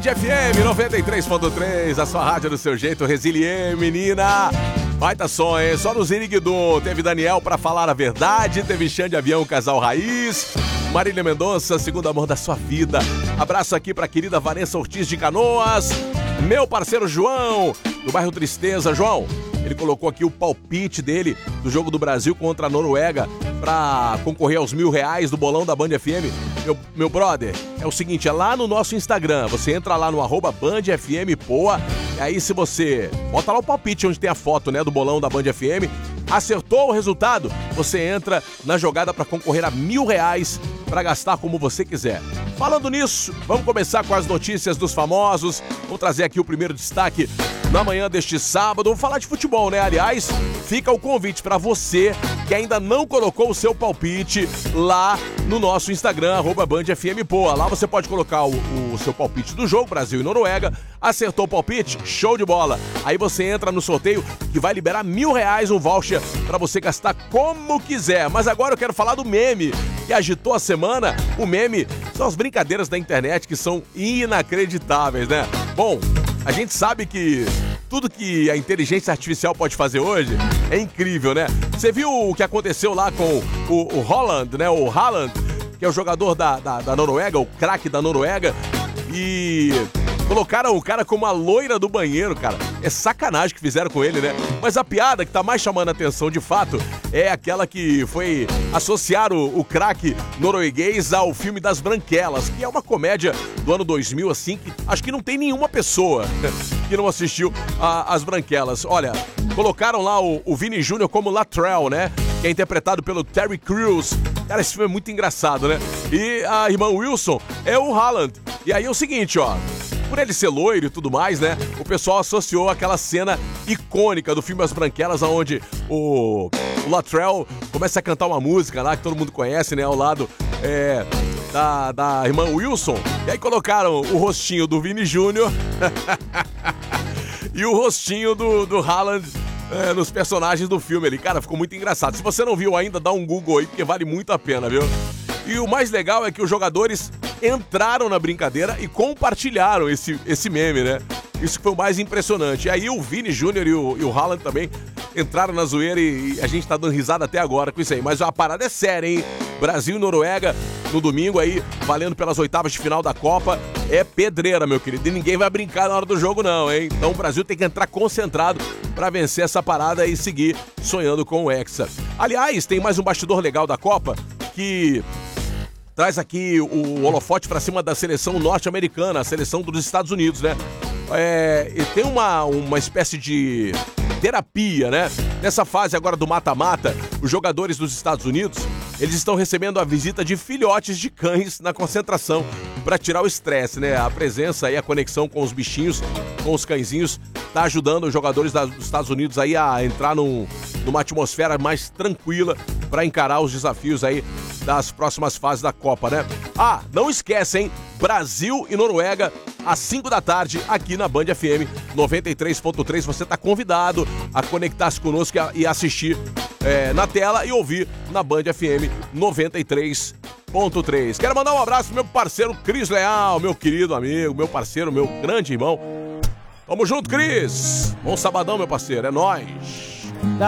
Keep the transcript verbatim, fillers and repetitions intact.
F M noventa e três ponto três, a sua rádio do seu jeito, Resiliê, menina. Baita som, hein? Só no Ziriguidum. Teve Daniel pra falar a verdade, teve Xande Avião, casal raiz, Marília Mendonça, segundo amor da sua vida. Abraço aqui pra querida Vanessa Ortiz de Canoas, meu parceiro João, do bairro Tristeza. João, ele colocou aqui o palpite dele do jogo do Brasil contra a Noruega pra concorrer aos mil reais do bolão da Band F M. Meu, meu brother, é o seguinte, é lá no nosso Instagram, você entra lá no arroba Band F M Poa, e aí se você bota lá o palpite onde tem a foto, né, do bolão da Band F M, acertou o resultado, você entra na jogada pra concorrer a mil reais pra gastar como você quiser. Falando nisso, vamos começar com as notícias dos famosos. Vou trazer aqui o primeiro destaque na manhã deste sábado. Vou falar de futebol, né? Aliás, fica o convite para você que ainda não colocou o seu palpite lá no nosso Instagram, arroba Band F M Poa. Lá você pode colocar o, o seu palpite do jogo, Brasil e Noruega. Acertou o palpite? Show de bola! Aí você entra no sorteio que vai liberar mil reais, um voucher para você gastar como quiser. Mas agora eu quero falar do meme que agitou a semana. O meme são as brincadeiras da internet que são inacreditáveis, né? Bom, a gente sabe que tudo que a inteligência artificial pode fazer hoje é incrível, né? Você viu o que aconteceu lá com o, o Holland, né? O Haaland, que é o jogador da, da, da Noruega, o craque da Noruega, e colocaram o cara como a loira do banheiro, cara. É sacanagem que fizeram com ele, né? Mas a piada que tá mais chamando a atenção, de fato, é aquela que foi associar o, o craque norueguês ao filme das Branquelas, que é uma comédia do ano dois mil, assim, que acho que não tem nenhuma pessoa que não assistiu a, as Branquelas. Olha, colocaram lá o, o Vini Júnior como Latrell, né? Que é interpretado pelo Terry Crews. Cara, esse filme é muito engraçado, né? E a irmã Wilson é o Haaland. E aí é o seguinte, ó. Por ele ser loiro e tudo mais, né? O pessoal associou aquela cena icônica do filme As Branquelas, onde o, o Latrell começa a cantar uma música lá que todo mundo conhece, né? Ao lado é, da, da irmã Wilson. E aí colocaram o rostinho do Vini Júnior e o rostinho do, do Haaland é, nos personagens do filme ali. Cara, ficou muito engraçado. Se você não viu ainda, dá um Google aí, porque vale muito a pena, viu? E o mais legal é que os jogadores entraram na brincadeira e compartilharam esse, esse meme, né? Isso foi o mais impressionante. E aí o Vini Júnior e o, e o Haaland também entraram na zoeira e, e a gente tá dando risada até agora com isso aí. Mas a parada é séria, hein? Brasil e Noruega no domingo aí, valendo pelas oitavas de final da Copa. É pedreira, meu querido. E ninguém vai brincar na hora do jogo não, hein? Então o Brasil tem que entrar concentrado pra vencer essa parada e seguir sonhando com o Hexa. Aliás, tem mais um bastidor legal da Copa que traz aqui o holofote pra cima da seleção norte-americana, a seleção dos Estados Unidos, né? É, e tem uma, uma espécie de terapia, né? Nessa fase agora do mata-mata, os jogadores dos Estados Unidos, eles estão recebendo a visita de filhotes de cães na concentração para tirar o estresse, né? A presença e a conexão com os bichinhos, com os cãezinhos, tá ajudando os jogadores da, dos Estados Unidos aí a entrar num, numa atmosfera mais tranquila para encarar os desafios aí das próximas fases da Copa, né? Ah, não esquece, hein? Brasil e Noruega, às cinco da tarde, aqui na Band F M noventa e três ponto três. Você tá convidado a conectar-se conosco e assistir é, na tela e ouvir na Band F M noventa e três ponto três. Quero mandar um abraço pro meu parceiro Cris Leal, meu querido amigo, meu parceiro, meu grande irmão. Tamo junto, Cris! Bom sabadão, meu parceiro, é nóis!